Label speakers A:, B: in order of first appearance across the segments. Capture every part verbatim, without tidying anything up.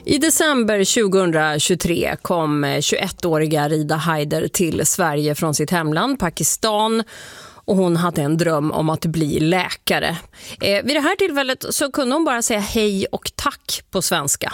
A: I december tjugohundratjugotre kom tjugoettåriga Rida Haider till Sverige från sitt hemland, Pakistan. Och hon hade en dröm om att bli läkare. Eh, vid det här tillfället så kunde hon bara säga hej och tack på svenska.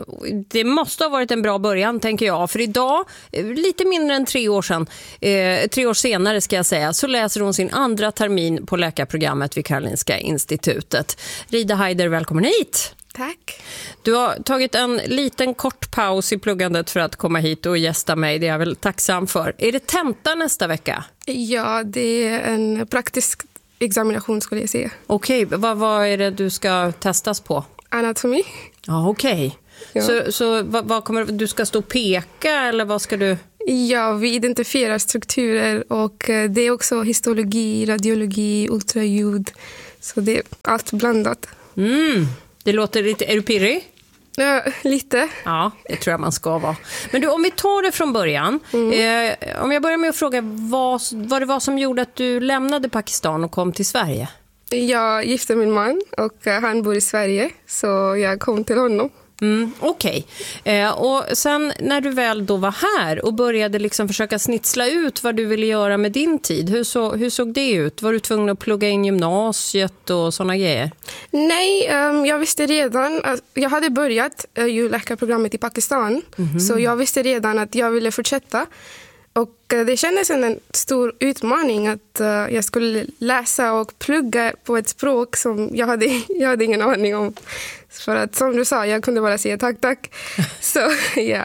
A: Det måste ha varit en bra början, tänker jag. För idag, lite mindre än tre år sedan, eh, tre år senare ska jag säga, så läser hon sin andra termin på läkarprogrammet vid Karolinska institutet. Rida Haider, välkommen hit!
B: Tack.
A: Du har tagit en liten kort paus i pluggandet för att komma hit och gästa mig. Det är jag väl tacksam för. Är det tenta nästa vecka?
B: Ja, det är en praktisk examination skulle jag säga.
A: Okej, okay. vad, vad är det du ska testas på?
B: Anatomi.
A: Ja, okej. Okay. Ja. Så, så vad, vad kommer du ska stå och peka eller vad ska du?
B: Ja, vi identifierar strukturer och det är också histologi, radiologi, ultraljud. Så det är allt blandat.
A: Mm. Det låter lite... Är du pirrig?
B: Ja, lite.
A: Ja, det tror jag man ska vara. Men du, om vi tar det från början. Mm. Eh, om jag börjar med att fråga vad, vad det var som gjorde att du lämnade Pakistan och kom till Sverige?
B: Jag gifte min man och han bor i Sverige. Så jag kom till honom.
A: Mm, Okej. Okay. Eh, och sen när du väl då var här och började liksom försöka snitsla ut vad du ville göra med din tid, hur, så, hur såg det ut? Var du tvungen att plugga in gymnasiet och sådana grejer?
B: Nej, um, jag visste redan, att jag hade börjat uh, ju läkarprogrammet i Pakistan, mm-hmm. så jag visste redan att jag ville fortsätta. Och uh, det kändes som en stor utmaning att uh, jag skulle läsa och plugga på ett språk som jag hade, jag hade ingen aning om. För att som du sa, jag kunde bara säga tack, tack. Så, ja.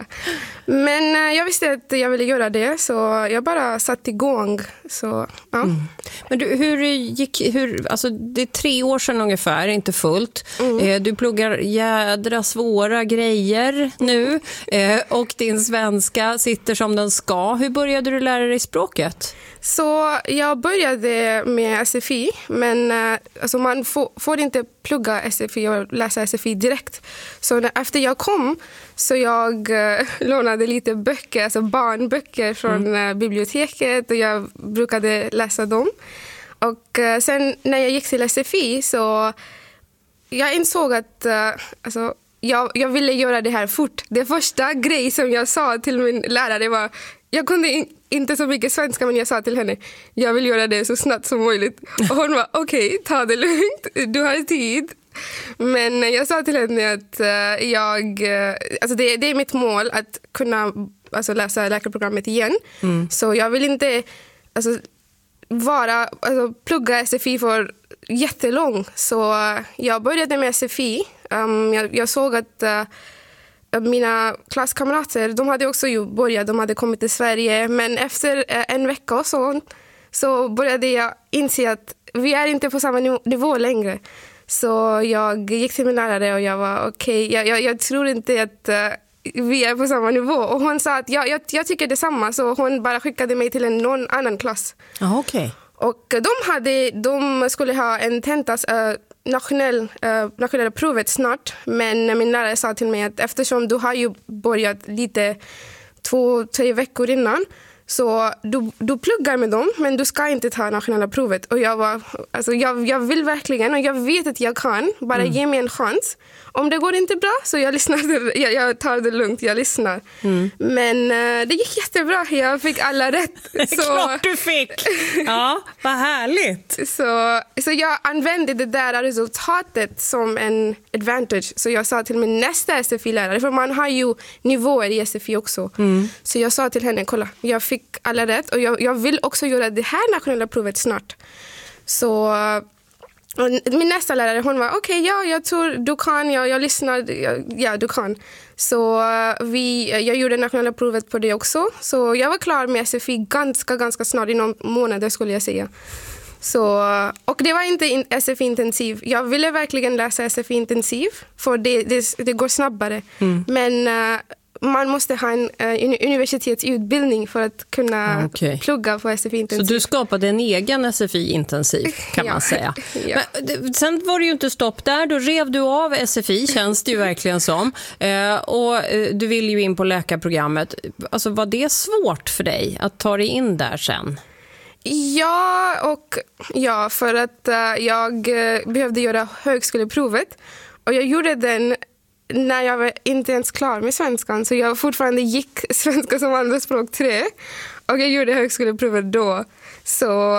B: Men uh, jag visste att jag ville göra det, så jag bara satt igång. Så, ja. Mm.
A: Men du, hur gick, hur, alltså det är tre år sedan ungefär, inte fullt. Mm. Eh, du pluggar jädra svåra grejer nu. Eh, och din svenska sitter som den ska. Hur började du lära dig språket?
B: Så jag började med S F I, men uh, alltså man får, får inte plugga S F I och läsa S F I direkt. Så när, efter jag kom så jag uh, lånade lite böcker, alltså barnböcker från mm. uh, biblioteket, och jag brukade läsa dem. Och uh, sen när jag gick till S F I så jag insåg att uh, alltså, jag, jag ville göra det här fort. Det första grej som jag sa till min lärare var, jag kunde in, inte så mycket svenska, men jag sa till henne, jag vill göra det så snabbt som möjligt. Och hon var, okej, okay, ta det lugnt, du har tid. Men jag sa till henne att uh, jag, uh, alltså det, det är mitt mål att kunna alltså, läsa läkarprogrammet igen. Mm. Så jag vill inte alltså, vara, alltså, plugga S F I för jättelång. Så uh, jag började med S F I. Um, jag, jag såg att uh, mina klasskamrater, de hade också ju börjat, de hade kommit till Sverige. Men efter uh, en vecka och så, så började jag inse att vi är inte på samma nivå längre. Så jag gick till min lärare och jag var okej, okay, jag, jag, jag tror inte att uh, vi är på samma nivå. Och hon sa att jag, jag, jag tycker detsamma, så hon bara skickade mig till en någon annan klass.
A: Ah, okej. Okay.
B: Och de, hade, de skulle ha en tentas, uh, nationell, uh, nationella provet snart. Men min lärare sa till mig att eftersom du har ju börjat lite två, tre veckor innan, så du, du pluggar med dem, men du ska inte ta nationella provet. Och jag var, alltså jag, jag vill verkligen, och jag vet att jag kan. Bara mm. ge mig en chans. Om det går inte bra så jag lyssnar, jag, jag tar det lugnt, jag lyssnar. Mm. Men uh, det gick jättebra, jag fick alla rätt. Så,
A: klart du fick! Ja, vad härligt!
B: Så, så jag använde det där resultatet som en advantage. Så jag sa till min nästa S F I-lärare, för man har ju nivåer i S F I också. Mm. Så jag sa till henne, kolla, jag fick alla rätt. Och jag, jag vill också göra det här nationella provet snart. Så... Och min nästa lärare, hon var okej, okay, ja, jag tror du kan, jag, jag lyssnar, ja, ja, du kan. Så uh, vi, jag gjorde nationella provet på det också. Så jag var klar med S F I ganska, ganska snart, i någon månad skulle jag säga. Så, och det var inte in, S F I-intensiv. Jag ville verkligen läsa S F I-intensiv, för det, det, det går snabbare. Mm. Men... Uh, man måste ha en uh, universitetsutbildning för att kunna okay. plugga på S F I-intensiv.
A: Så du skapade en egen S F I-intensiv, kan
B: ja.
A: man säga.
B: ja.
A: Men, sen var det ju inte stopp där. Då rev du av S F I, känns det ju verkligen som. Uh, och uh, du vill ju in på läkarprogrammet. Alltså, var det svårt för dig att ta dig in där sen?
B: Ja, och ja, för att uh, jag uh, behövde göra högskoleprovet. Och jag gjorde den när jag var inte ens klar med svenskan. Så jag fortfarande gick svenska som andraspråk tre. Och jag gjorde högskoleprovet då. Så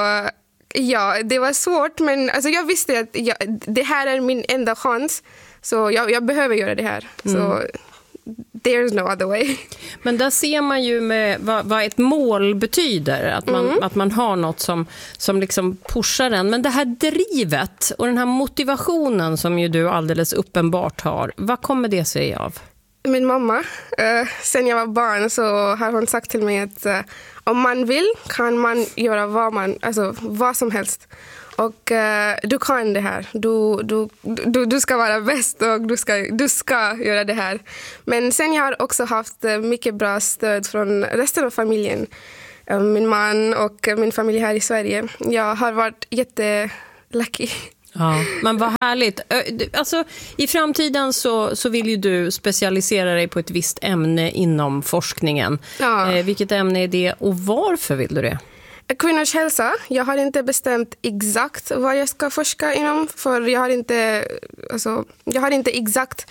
B: ja, det var svårt. Men alltså, jag visste att jag, det här är min enda chans. Så jag, jag behöver göra det här. Mm. Så there's no other way.
A: Men där ser man ju med vad, vad ett mål betyder. Att man, mm. att man har något som, som liksom pushar en. Men det här drivet och den här motivationen som ju du alldeles uppenbart har. Vad kommer det sig av?
B: Min mamma, eh, sen jag var barn så har hon sagt till mig att eh, om man vill kan man göra vad, man, alltså, vad som helst. Och uh, du kan det här. Du, du, du, du ska vara bäst och du ska, du ska göra det här. Men sen jag har också haft mycket bra stöd från resten av familjen. Uh, min man och min familj här i Sverige. Jag har varit jättelucky.
A: Ja, men vad härligt. Alltså, i framtiden så, så vill ju du specialisera dig på ett visst ämne inom forskningen. Ja. Eh, vilket ämne är det och varför vill du det?
B: Kvinnors hälsa. Jag har inte bestämt exakt vad jag ska forska inom. För jag har inte, alltså, jag har inte exakt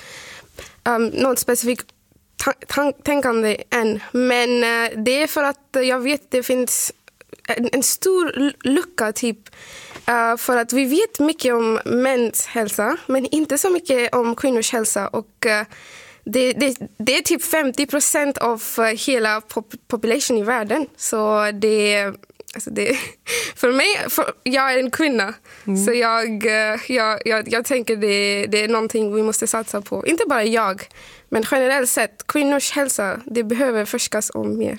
B: um, något specifikt ta- tänkande än. Men uh, det är för att jag vet att det finns en, en stor lucka typ. Uh, för att vi vet mycket om mäns hälsa. Men inte så mycket om kvinnors hälsa. Och uh, det, det, det är typ femtio procent av uh, hela pop- population i världen. Så det Alltså det, för mig, för jag är en kvinna, mm. så jag, jag, jag, jag tänker det, det är någonting vi måste satsa på. Inte bara jag, men generellt sett, kvinnors hälsa, det behöver forskas om mer.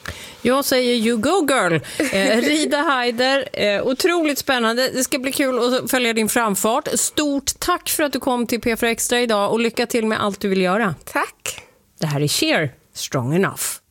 A: Jag säger you go girl. Eh, Rida Haider, eh, otroligt spännande. Det ska bli kul att följa din framfart. Stort tack för att du kom till P fyra Extra idag och lycka till med allt du vill göra.
B: Tack.
A: Det här är Cher, Strong Enough.